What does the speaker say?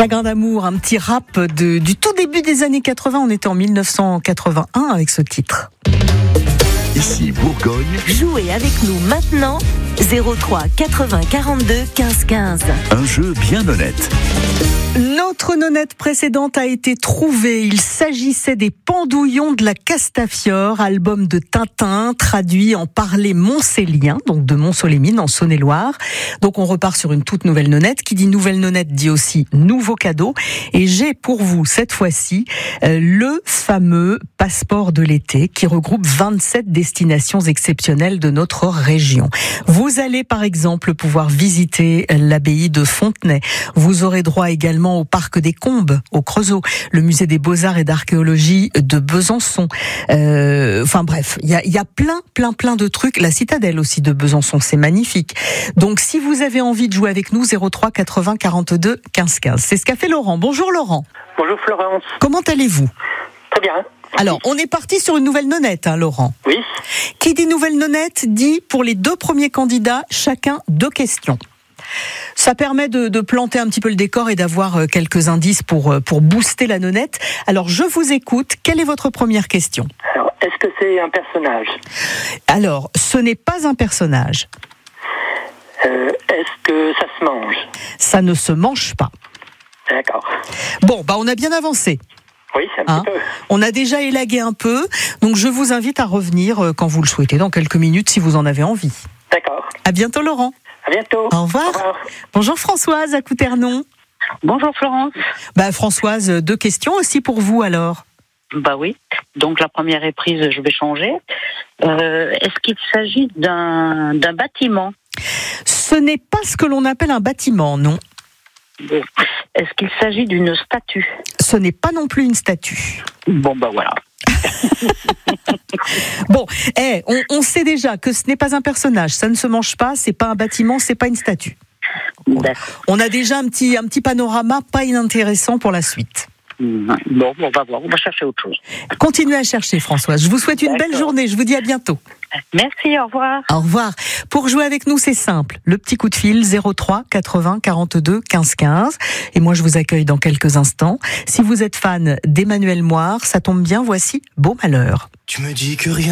Chagrin d'amour, un petit rap du tout début des années 80. On était en 1981 avec ce titre. Ici Bourgogne. Jouez avec nous maintenant 03 80 42 15 15. Un jeu bien honnête. Notre nonnette précédente a été trouvée. Il s'agissait des Pendouillons de la Castafiore, album de Tintin, traduit en parler montcélien, donc de Mont-Solémine en Saône-et-Loire. Donc on repart sur une toute nouvelle nonnette. Qui dit nouvelle nonnette dit aussi nouveau cadeau. Et j'ai pour vous cette fois-ci le fameux passeport de l'été qui regroupe 27 destinations exceptionnelles de notre région. Vous allez par exemple pouvoir visiter l'abbaye de Fontenay. Vous aurez droit également au parc des Combes, au Creusot, le musée des Beaux-Arts et d'Archéologie de Besançon. Enfin bref, il y a plein de trucs. La citadelle aussi de Besançon, c'est magnifique. Donc si vous avez envie de jouer avec nous, 03 80 42 15 15. C'est ce qu'a fait Laurent. Bonjour Laurent. Bonjour Florence. Comment allez-vous ? Très bien. Alors, on est parti sur une nouvelle nonnette, Laurent. Oui. Qui dit nouvelle nonnette dit pour les deux premiers candidats, chacun 2 questions. Ça permet de planter un petit peu le décor et d'avoir quelques indices pour booster la nonnette. Alors, je vous écoute. Quelle est votre première question ? Alors, est-ce que c'est un personnage ? Alors, ce n'est pas un personnage. Est-ce que ça se mange ? Ça ne se mange pas. D'accord. Bon, on a bien avancé. Oui, c'est un petit peu. On a déjà élagué un peu. Donc, je vous invite à revenir quand vous le souhaitez, dans quelques minutes, si vous en avez envie. D'accord. À bientôt, Laurent. À bientôt. Au revoir. Au revoir. Bonjour Françoise à Couternon. Bonjour Florence. Françoise, 2 questions aussi pour vous alors. Oui. Donc la première est prise, je vais changer. Est-ce qu'il s'agit d'un bâtiment ? Ce n'est pas ce que l'on appelle un bâtiment, non. Bon. Est-ce qu'il s'agit d'une statue ? Ce n'est pas non plus une statue. Bon, voilà. Bon, on sait déjà que ce n'est pas un personnage, ça ne se mange pas, c'est pas un bâtiment, c'est pas une statue. D'accord. On a déjà un petit panorama pas inintéressant pour la suite. Bon, on va voir, on va chercher autre chose. Continuez à chercher Françoise, je vous souhaite une belle journée, je vous dis à bientôt. Merci, au revoir. Au revoir. Pour jouer avec nous, c'est simple. Le petit coup de fil 03 80 42 15 15. Et moi, je vous accueille dans quelques instants. Si vous êtes fan d'Emmanuel Moire, ça tombe bien, voici Beau Malheur. Tu me dis que rien